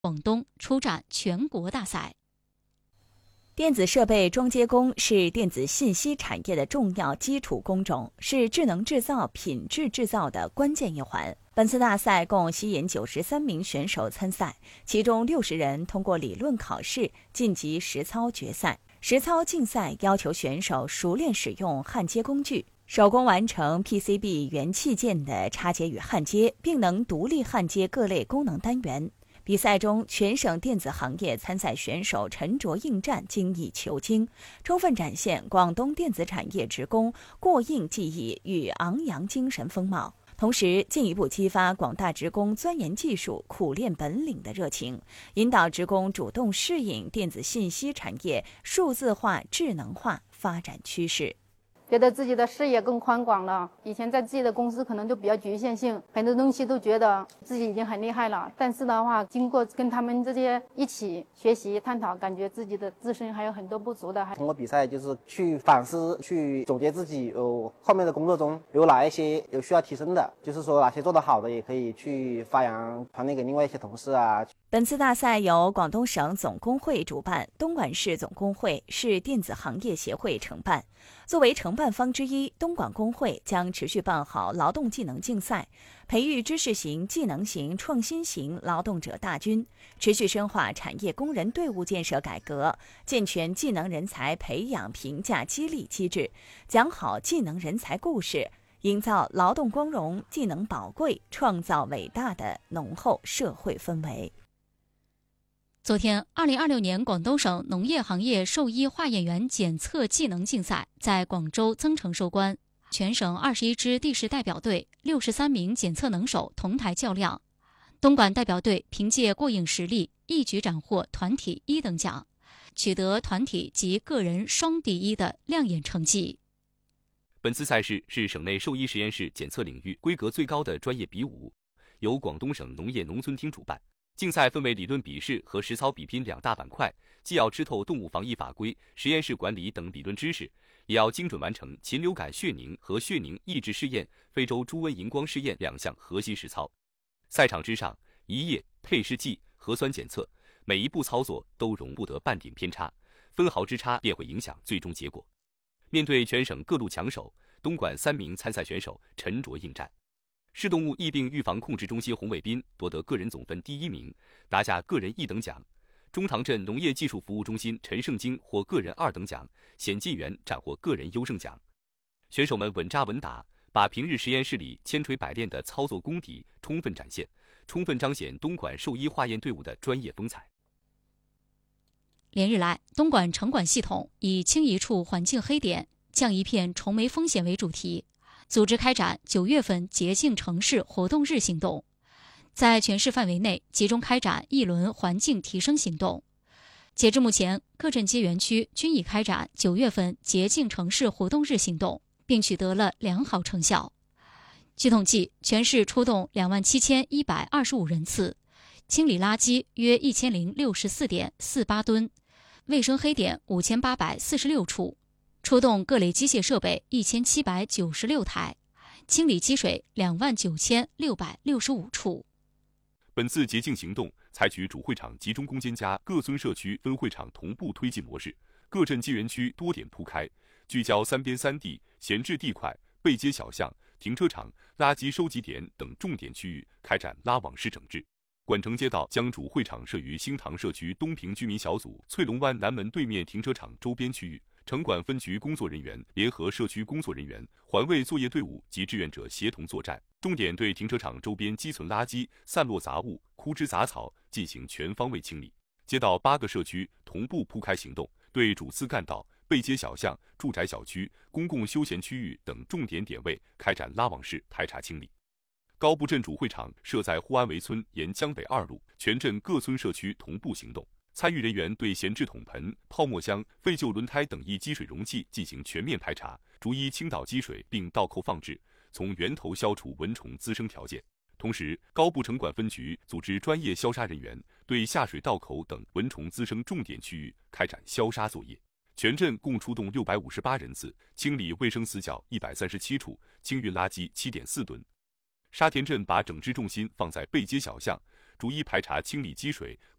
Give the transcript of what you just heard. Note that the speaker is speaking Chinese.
广东出战全国大赛。 电子设备装接工是电子信息产业的重要基础工种，是智能制造、品质制造的关键一环。本次大赛共吸引93名选手参赛，其中60人通过理论考试晋级实操决赛。实操竞赛要求选手熟练使用焊接工具，手工完成 PCB 元器件的插接与焊接，并能独立焊接各类功能单元。比赛中，全省电子行业参赛选手沉着应战、精益求精，充分展现广东电子产业职工过硬技艺与昂扬精神风貌，同时进一步激发广大职工钻研技术、苦练本领的热情，引导职工主动适应电子信息产业数字化、智能化发展趋势。 觉得自己的视野更宽广了，以前在自己的公司可能就比较局限性，很多东西都觉得自己已经很厉害了，但是的话经过跟他们这些一起学习探讨，感觉自己的自身还有很多不足的。 通过比赛就是去反思，去总结自己后面的工作中有哪一些有需要提升的，就是说哪些做得好的也可以去发扬传递给另外一些同事啊。 本次大赛由广东省总工会主办，东莞市总工会、市电子行业协会承办。作为承办方之一，东莞工会将持续办好劳动技能竞赛，培育知识型、技能型、创新型劳动者大军，持续深化产业工人队伍建设改革，健全技能人才培养评价激励机制，讲好技能人才故事，营造劳动光荣、技能宝贵、创造伟大的浓厚社会氛围。 昨天，2026年广东省农业行业兽医化验员检测技能竞赛在广州增城收官，全省21支地市代表队、63名检测能手同台较量。东莞代表队凭借过硬实力，一举斩获团体1等奖，取得团体及个人双第一的亮眼成绩。 本次赛事是省内兽医实验室检测领域规格最高的专业比武，由广东省农业农村厅主办。竞赛分为理论笔试和实操比拼2大板块，既要吃透动物防疫法规、实验室管理等理论知识，也要精准完成禽流感血凝和血凝抑制试验、非洲猪瘟荧光试验2项核心实操。赛场之上，一液、配试剂、核酸检测，每一步操作都容不得半点偏差，分毫之差便会影响最终结果。面对全省各路强手，东莞3名参赛选手沉着应战。市动物疫病预防控制中心洪伟斌夺得个人总分第1名，拿下个人1等奖。中塘镇农业技术服务中心陈胜京获个人2等奖，显进园斩获个人优胜奖。选手们稳扎稳打，把平日实验室里千锤百炼的操作功底充分展现，充分彰显东莞兽医化验队伍的专业风采。 连日来，东莞城管系统以清一处环境黑点、降一片虫媒风险为主题，组织开展9月份洁净城市活动日行动，在全市范围内集中开展一轮环境提升行动。截至目前，各镇街园区均已开展9月份洁净城市活动日行动，并取得了良好成效。据统计，全市出动27125人次，清理垃圾约1064.48吨，卫生黑点5846处，出动各类机械设备1796台，清理积水29665处。 本次洁净行动采取主会场集中攻坚加各村社区分会场同步推进模式，各镇街园区多点铺开，聚焦3边3地、闲置地块、背街小巷、停车场、垃圾收集点等重点区域开展拉网式整治。莞城街道将主会场设于兴塘社区东平居民小组翠龙湾南门对面停车场周边区域，城管分局工作人员联合社区工作人员、环卫作业队伍及志愿者协同作战，重点对停车场周边积存垃圾、散落杂物、枯枝杂草进行全方位清理。街道8个社区同步铺开行动，对主次干道、背街小巷、住宅小区、公共休闲区域等重点点位开展拉网式排查清理。高埠镇主会场设在呼安围村沿江北2路，全镇各村社区同步行动。参与人员对闲置桶盆、泡沫箱、废旧轮胎等易积水容器进行全面排查，逐一倾倒积水并倒扣放置，从源头消除蚊虫滋生条件。同时，高埠城管分局组织专业消杀人员对下水道口等蚊虫滋生重点区域开展消杀作业。全镇共出动658人次，清理卫生死角137处，清运垃圾7.4吨。沙田镇把整治重心放在背街小巷， 逐一排查清理积水、